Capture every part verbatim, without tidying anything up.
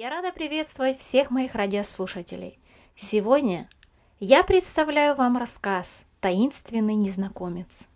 Я рада приветствовать всех моих радиослушателей. Сегодня я представляю вам рассказ «Таинственный незнакомец».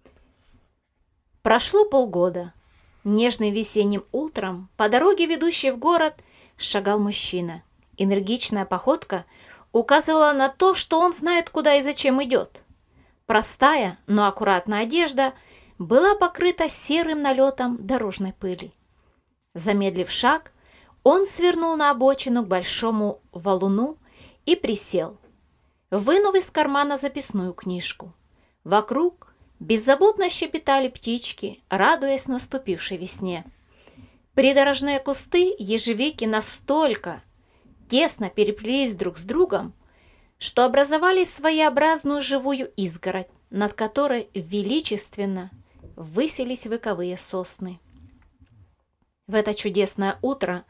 Прошло полгода. Нежным весенним утром по дороге, ведущей в город, шагал мужчина. Энергичная походка указывала на то, что он знает, куда и зачем идет. Простая, но аккуратная одежда была покрыта серым налетом дорожной пыли. Замедлив шаг, он свернул на обочину к большому валуну и присел, вынув из кармана записную книжку. Вокруг беззаботно щебетали птички, радуясь наступившей весне. Придорожные кусты ежевики настолько тесно переплелись друг с другом, что образовали своеобразную живую изгородь, над которой величественно высились вековые сосны. В это чудесное утро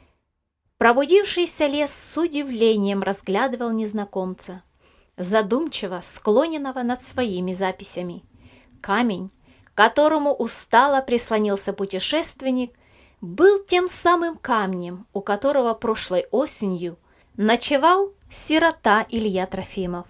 пробудившийся лес с удивлением разглядывал незнакомца, задумчиво склоненного над своими записями. Камень, к которому устало прислонился путешественник, был тем самым камнем, у которого прошлой осенью ночевал сирота Илья Трофимов.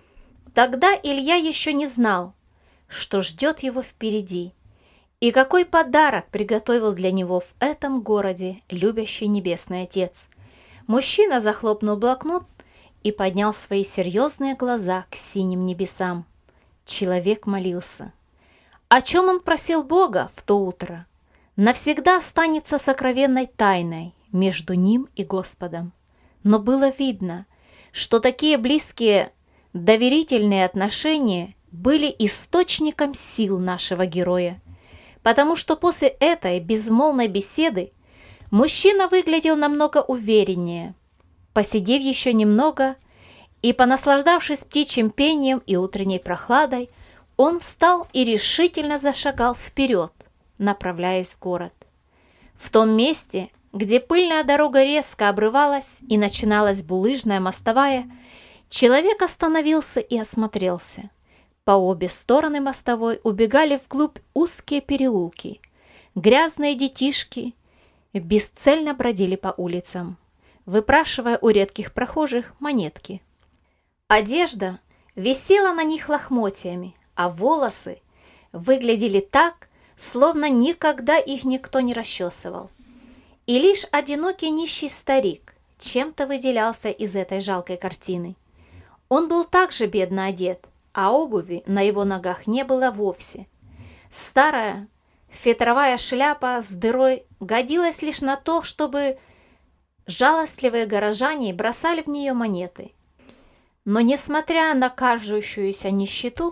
Тогда Илья еще не знал, что ждет его впереди, и какой подарок приготовил для него в этом городе любящий Небесный Отец. Мужчина захлопнул блокнот и поднял свои серьезные глаза к синим небесам. Человек молился. О чем он просил Бога в то утро, навсегда останется сокровенной тайной между ним и Господом. Но было видно, что такие близкие, доверительные отношения были источником сил нашего героя, потому что после этой безмолвной беседы мужчина выглядел намного увереннее. Посидев еще немного и понаслаждавшись птичьим пением и утренней прохладой, он встал и решительно зашагал вперед, направляясь в город. В том месте, где пыльная дорога резко обрывалась и начиналась булыжная мостовая, человек остановился и осмотрелся. По обе стороны мостовой убегали вглубь узкие переулки. Грязные детишки бесцельно бродили по улицам, выпрашивая у редких прохожих монетки. Одежда висела на них лохмотьями, а волосы выглядели так, словно никогда их никто не расчесывал. И лишь одинокий нищий старик чем-то выделялся из этой жалкой картины. Он был также бедно одет, а обуви на его ногах не было вовсе. Старая фетровая шляпа с дырой годилась лишь на то, чтобы жалостливые горожане бросали в нее монеты. Но, несмотря на кажущуюся нищету,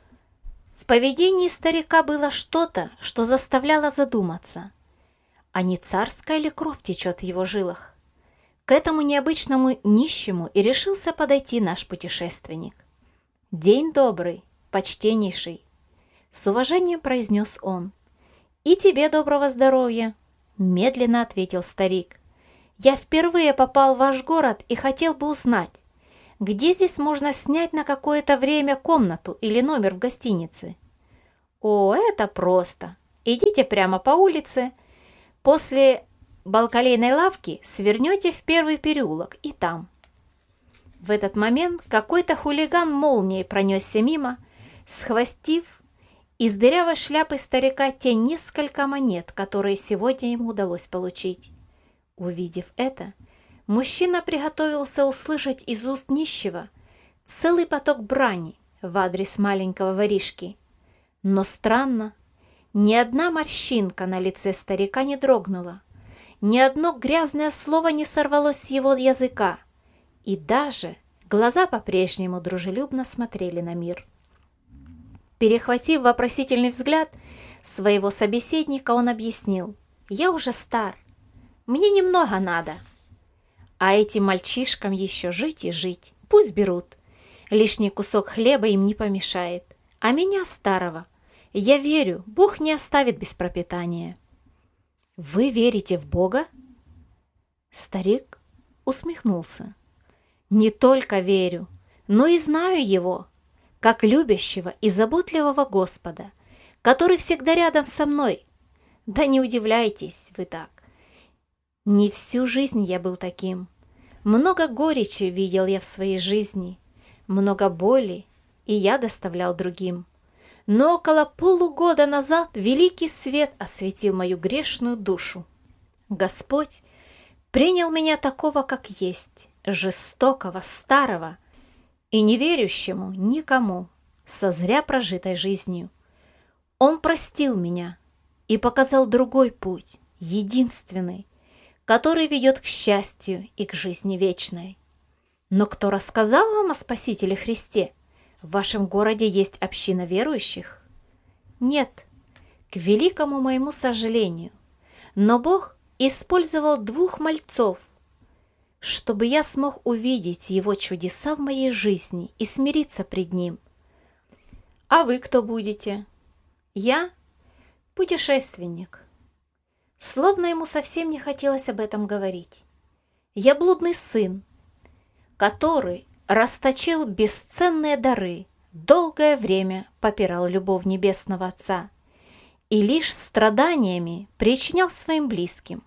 в поведении старика было что-то, что заставляло задуматься, а не царская ли кровь течет в его жилах. К этому необычному нищему и решился подойти наш путешественник. «День добрый, почтеннейший!» — с уважением произнес он. «И тебе доброго здоровья!» — медленно ответил старик. «Я впервые попал в ваш город и хотел бы узнать, где здесь можно снять на какое-то время комнату или номер в гостинице?» «О, это просто! Идите прямо по улице, после балкалейной лавки свернете в первый переулок и там». В этот момент какой-то хулиган молнией пронесся мимо, схватив из дырявой шляпы старика те несколько монет, которые сегодня ему удалось получить. Увидев это, мужчина приготовился услышать из уст нищего целый поток брани в адрес маленького воришки. Но странно, ни одна морщинка на лице старика не дрогнула, ни одно грязное слово не сорвалось с его языка, и даже глаза по-прежнему дружелюбно смотрели на мир. Перехватив вопросительный взгляд своего собеседника, он объяснил: «Я уже стар, мне немного надо, а этим мальчишкам еще жить и жить, пусть берут, лишний кусок хлеба им не помешает, а меня, старого, я верю, Бог не оставит без пропитания». «Вы верите в Бога?» Старик усмехнулся. «Не только верю, но и знаю Его, как любящего и заботливого Господа, который всегда рядом со мной. Да не удивляйтесь вы так. Не всю жизнь я был таким. Много горечи видел я в своей жизни, много боли и я доставлял другим. Но около полугода назад великий свет осветил мою грешную душу. Господь принял меня такого, как есть, жестокого, старого и не верующему никому, со зря прожитой жизнью. Он простил меня и показал другой путь, единственный, который ведет к счастью и к жизни вечной. Но кто рассказал вам о Спасителе Христе? В вашем городе есть община верующих? Нет, к великому моему сожалению. Но Бог использовал двух мальцов, чтобы я смог увидеть Его чудеса в моей жизни и смириться пред Ним. А вы кто будете? Я путешественник. Словно ему совсем не хотелось об этом говорить. Я блудный сын, который расточил бесценные дары, долгое время попирал любовь Небесного Отца и лишь страданиями причинял своим близким.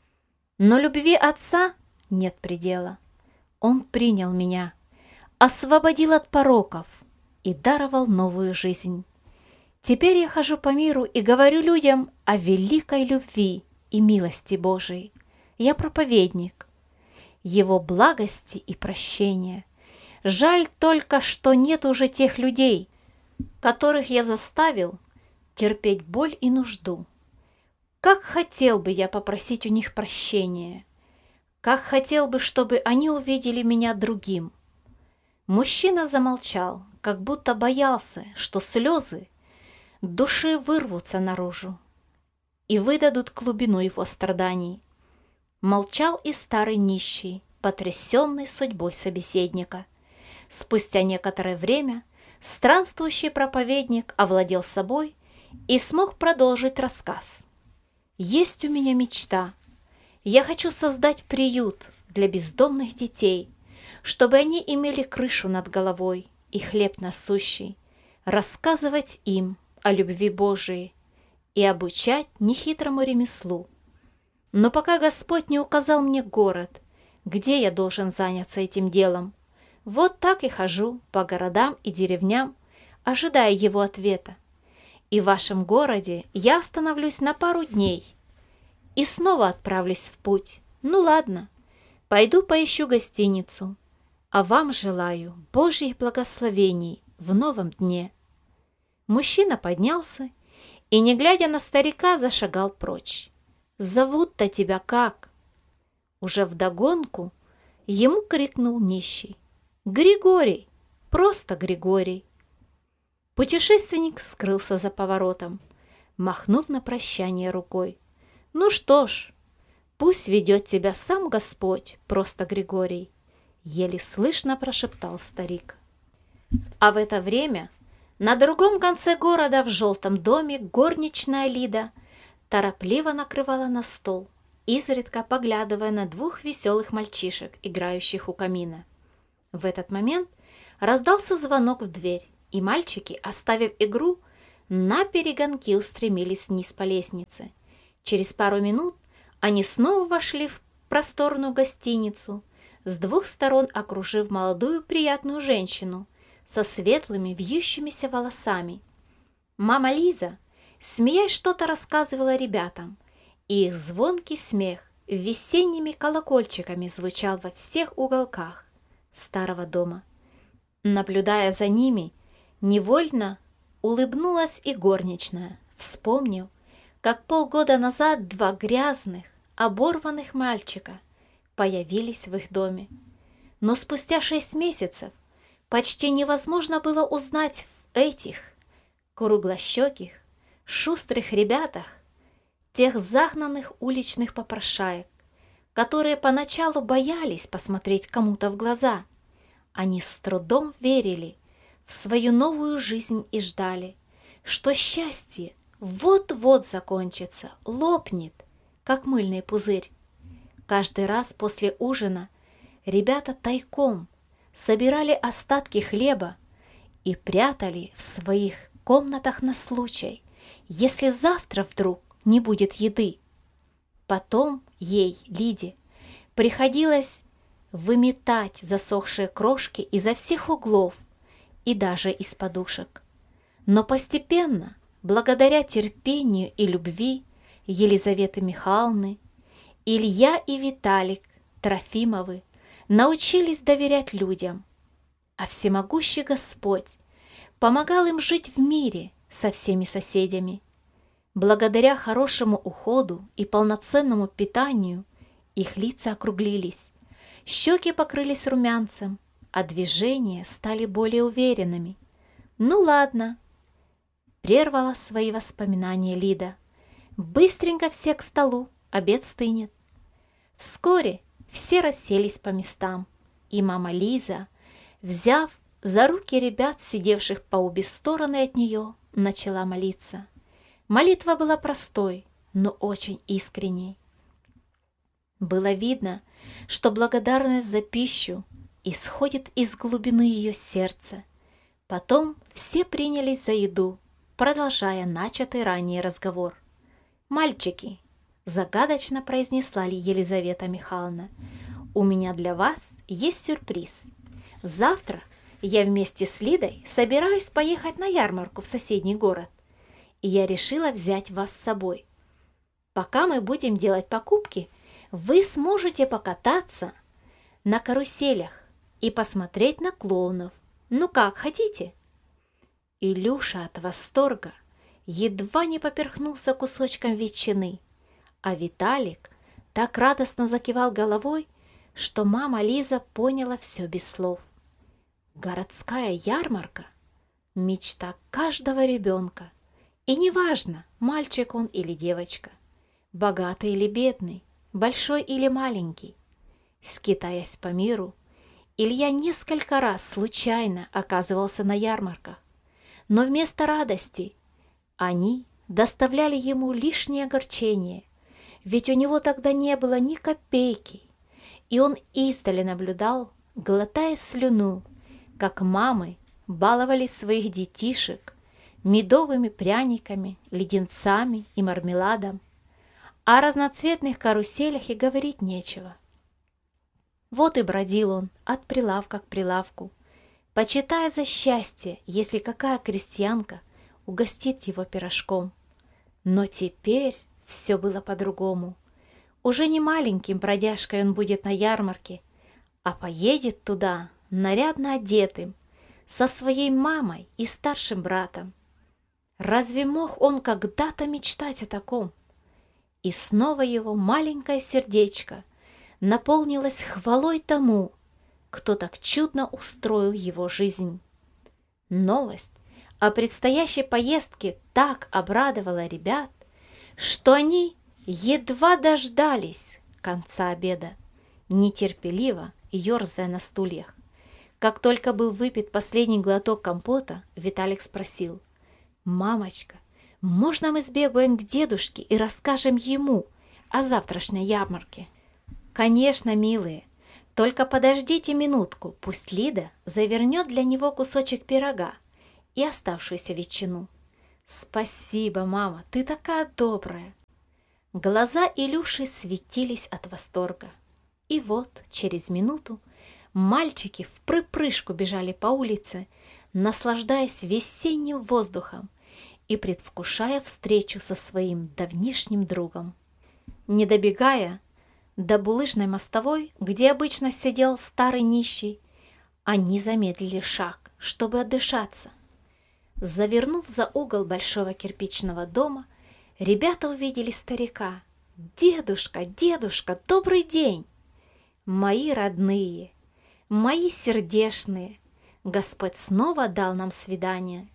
Но любви Отца нет предела. Он принял меня, освободил от пороков и даровал новую жизнь. Теперь я хожу по миру и говорю людям о великой любви и милости Божией. Я проповедник Его благости и прощения. Жаль только, что нет уже тех людей, которых я заставил терпеть боль и нужду. Как хотел бы я попросить у них прощения, как хотел бы, чтобы они увидели меня другим. Мужчина замолчал, как будто боялся, что слезы души вырвутся наружу и выдадут глубину его страданий. Молчал и старый нищий, потрясенный судьбой собеседника. Спустя некоторое время странствующий проповедник овладел собой и смог продолжить рассказ. «Есть у меня мечта. Я хочу создать приют для бездомных детей, чтобы они имели крышу над головой и хлеб насущий, рассказывать им о любви Божией и обучать нехитрому ремеслу. Но пока Господь не указал мне город, где я должен заняться этим делом, вот так и хожу по городам и деревням, ожидая Его ответа. И в вашем городе я остановлюсь на пару дней и снова отправлюсь в путь. Ну ладно, пойду поищу гостиницу, а вам желаю Божьих благословений в новом дне». Мужчина поднялся и, не глядя на старика, зашагал прочь. «Зовут-то тебя как?» Уже вдогонку ему крикнул нищий. «Григорий! Просто Григорий!» Путешественник скрылся за поворотом, махнув на прощание рукой. «Ну что ж, пусть ведет тебя сам Господь, просто Григорий!» Еле слышно прошептал старик. А в это время на другом конце города в желтом доме горничная Лида торопливо накрывала на стол, изредка поглядывая на двух веселых мальчишек, играющих у камина. В этот момент раздался звонок в дверь, и мальчики, оставив игру, наперегонки устремились вниз по лестнице. Через пару минут они снова вошли в просторную гостиницу, с двух сторон окружив молодую приятную женщину со светлыми вьющимися волосами. Мама Лиза, смеясь, что-то рассказывала ребятам, и их звонкий смех весенними колокольчиками звучал во всех уголках старого дома. Наблюдая за ними, невольно улыбнулась и горничная, вспомнив, как полгода назад два грязных, оборванных мальчика появились в их доме. Но спустя шесть месяцев почти невозможно было узнать в этих круглощеких, шустрых ребятах тех загнанных уличных попрошаек, которые поначалу боялись посмотреть кому-то в глаза. Они с трудом верили в свою новую жизнь и ждали, что счастье вот-вот закончится, лопнет, как мыльный пузырь. Каждый раз после ужина ребята тайком собирали остатки хлеба и прятали в своих комнатах на случай, если завтра вдруг не будет еды. Потом ей, Лиде, приходилось выметать засохшие крошки изо всех углов и даже из подушек. Но постепенно, благодаря терпению и любви Елизаветы Михайловны, Илья и Виталик Трофимовы научились доверять людям, а всемогущий Господь помогал им жить в мире со всеми соседями. Благодаря хорошему уходу и полноценному питанию их лица округлились, щеки покрылись румянцем, а движения стали более уверенными. «Ну ладно», — прервала свои воспоминания Лида. «Быстренько все к столу, обед стынет». Вскоре все расселись по местам, и мама Лиза, взяв за руки ребят, сидевших по обе стороны от нее, начала молиться. Молитва была простой, но очень искренней. Было видно, что благодарность за пищу исходит из глубины ее сердца. Потом все принялись за еду, продолжая начатый ранее разговор. «Мальчики», — загадочно произнесла ли Елизавета Михайловна, «у меня для вас есть сюрприз. Завтра я вместе с Лидой собираюсь поехать на ярмарку в соседний город, и я решила взять вас с собой. Пока мы будем делать покупки, вы сможете покататься на каруселях и посмотреть на клоунов. Ну как, хотите?» Илюша от восторга едва не поперхнулся кусочком ветчины, а Виталик так радостно закивал головой, что мама Лиза поняла все без слов. Городская ярмарка – мечта каждого ребенка. И неважно, мальчик он или девочка, богатый или бедный, большой или маленький. Скитаясь по миру, Илья несколько раз случайно оказывался на ярмарках, но вместо радости они доставляли ему лишнее огорчение, ведь у него тогда не было ни копейки, и он издали наблюдал, глотая слюну, как мамы баловали своих детишек медовыми пряниками, леденцами и мармеладом. О разноцветных каруселях и говорить нечего. Вот и бродил он от прилавка к прилавку, почитая за счастье, если какая крестьянка угостит его пирожком. Но теперь все было по-другому. Уже не маленьким бродяжкой он будет на ярмарке, а поедет туда нарядно одетым, со своей мамой и старшим братом. Разве мог он когда-то мечтать о таком? И снова его маленькое сердечко наполнилось хвалой тому, кто так чудно устроил его жизнь. Новость о предстоящей поездке так обрадовала ребят, что они едва дождались конца обеда, нетерпеливо ерзая на стульях. Как только был выпит последний глоток компота, Виталик спросил: «Мамочка, можно мы сбегаем к дедушке и расскажем ему о завтрашней ярмарке?» «Конечно, милые, только подождите минутку, пусть Лида завернет для него кусочек пирога и оставшуюся ветчину». «Спасибо, мама, ты такая добрая!» Глаза Илюши светились от восторга. И вот через минуту мальчики в припрыжку бежали по улице, наслаждаясь весенним воздухом и предвкушая встречу со своим давнишним другом. Не добегая до булыжной мостовой, где обычно сидел старый нищий, они замедлили шаг, чтобы отдышаться. Завернув за угол большого кирпичного дома, ребята увидели старика. «Дедушка, дедушка, добрый день! Мои родные, мои сердешные, Господь снова дал нам свидание.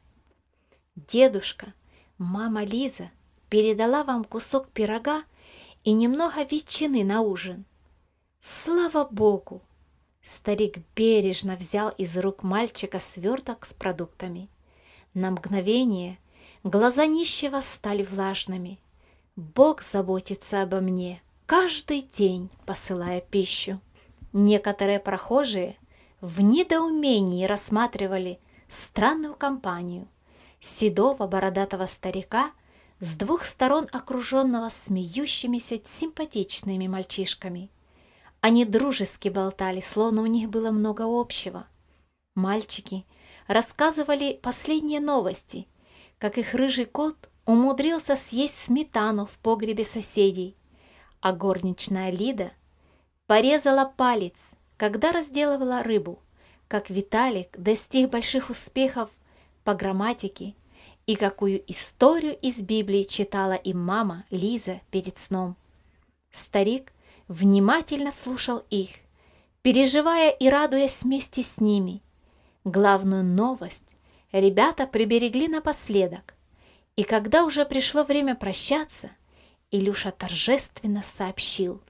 Дедушка, мама Лиза передала вам кусок пирога и немного ветчины на ужин. Слава Богу!» Старик бережно взял из рук мальчика сверток с продуктами. На мгновение глаза нищего стали влажными. «Бог заботится обо мне, каждый день посылая пищу». Некоторые прохожие в недоумении рассматривали странную компанию седого бородатого старика, с двух сторон окруженного смеющимися симпатичными мальчишками. Они дружески болтали, словно у них было много общего. Мальчики рассказывали последние новости, как их рыжий кот умудрился съесть сметану в погребе соседей, а горничная Лида порезала палец, когда разделывала рыбу, как Виталик достиг больших успехов по грамматике и какую историю из Библии читала им мама Лиза перед сном. Старик внимательно слушал их, переживая и радуясь вместе с ними. Главную новость ребята приберегли напоследок, и когда уже пришло время прощаться, Илюша торжественно сообщил: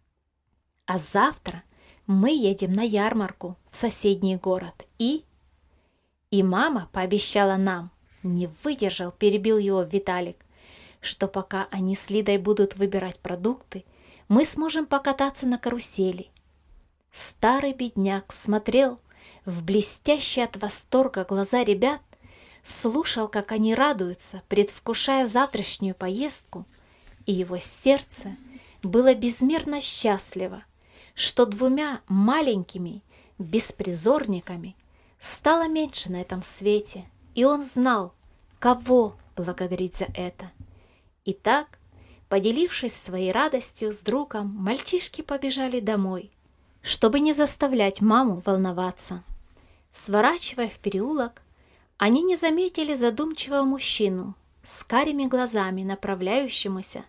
«А завтра мы едем на ярмарку в соседний город, и...» «И мама пообещала нам», — не выдержал, перебил его Виталик, «что пока они с Лидой будут выбирать продукты, мы сможем покататься на карусели». Старый бедняк смотрел в блестящие от восторга глаза ребят, слушал, как они радуются, предвкушая завтрашнюю поездку, и его сердце было безмерно счастливо, что двумя маленькими беспризорниками стало меньше на этом свете, и он знал, кого благодарить за это. Итак, поделившись своей радостью с другом, мальчишки побежали домой, чтобы не заставлять маму волноваться. Сворачивая в переулок, они не заметили задумчивого мужчину с карими глазами, направляющемуся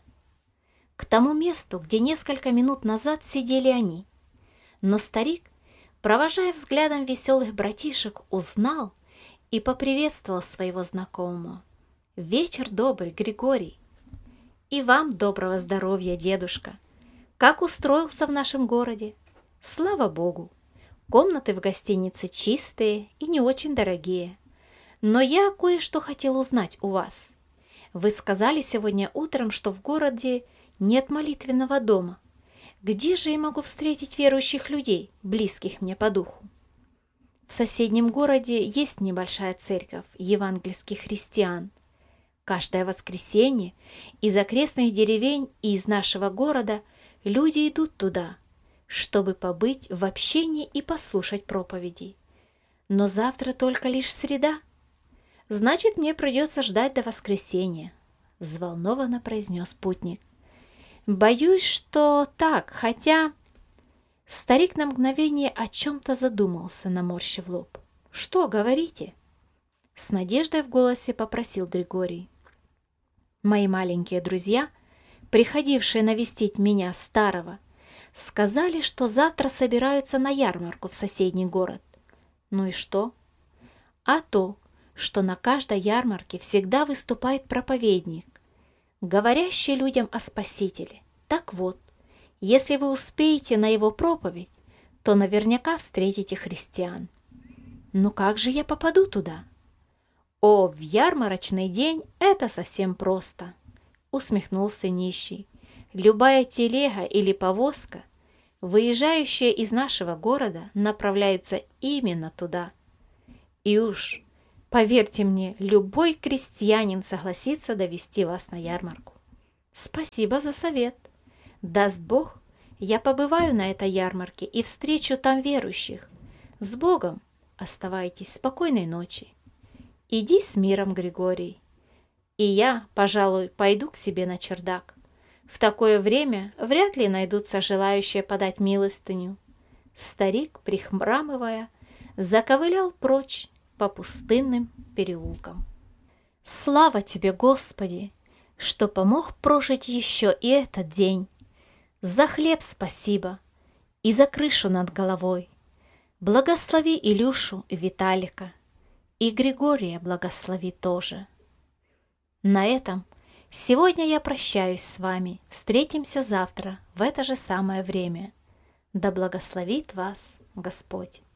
к тому месту, где несколько минут назад сидели они. Но старик, провожая взглядом веселых братишек, узнал и поприветствовал своего знакомого. «Вечер добрый, Григорий!» «И вам доброго здоровья, дедушка! Как устроился в нашем городе?» «Слава Богу! Комнаты в гостинице чистые и не очень дорогие. Но я кое-что хотел узнать у вас. Вы сказали сегодня утром, что в городе нет молитвенного дома. Где же я могу встретить верующих людей, близких мне по духу?» «В соседнем городе есть небольшая церковь евангельских христиан. Каждое воскресенье из окрестных деревень и из нашего города люди идут туда, чтобы побыть в общении и послушать проповеди. Но завтра только лишь среда. Значит, мне придется ждать до воскресенья», — взволнованно произнес путник. «Боюсь, что так, хотя...» Старик на мгновение о чем-то задумался, наморщив лоб. «Что, говорите?» С надеждой в голосе попросил Григорий. «Мои маленькие друзья, приходившие навестить меня, старого, сказали, что завтра собираются на ярмарку в соседний город. Ну и что? А то, что на каждой ярмарке всегда выступает проповедник, говорящий людям о Спасителе. Так вот, если вы успеете на его проповедь, то наверняка встретите христиан. Ну как же я попаду туда?» «О, в ярмарочный день это совсем просто», — усмехнулся нищий. «Любая телега или повозка, выезжающая из нашего города, направляются именно туда. И уж, поверьте мне, любой крестьянин согласится довести вас на ярмарку». «Спасибо за совет. Даст Бог, я побываю на этой ярмарке и встречу там верующих. С Богом! Оставайтесь, спокойной ночи. Иди с миром, Григорий. И я, пожалуй, пойду к себе на чердак. В такое время вряд ли найдутся желающие подать милостыню». Старик, прихрамывая, заковылял прочь по пустынным переулкам. «Слава тебе, Господи, что помог прожить еще и этот день! За хлеб спасибо и за крышу над головой. Благослови Илюшу и Виталика, и Григория благослови тоже». На этом сегодня я прощаюсь с вами. Встретимся завтра в это же самое время. Да благословит вас Господь.